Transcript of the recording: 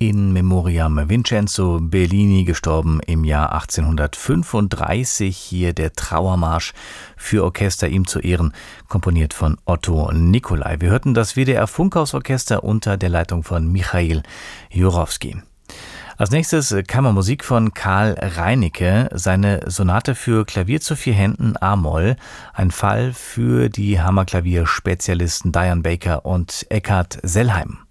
In Memoriam Vincenzo Bellini, gestorben im Jahr 1835. Hier der Trauermarsch für Orchester, ihm zu Ehren, komponiert von Otto Nicolai. Wir hörten das WDR Funkhausorchester unter der Leitung von Michail Jurowski. Als nächstes Kammermusik von Karl Reinicke, seine Sonate für Klavier zu 4 Händen a-Moll, ein Fall für die Hammerklavier-Spezialisten Diane Baker und Eckhard Sellheim.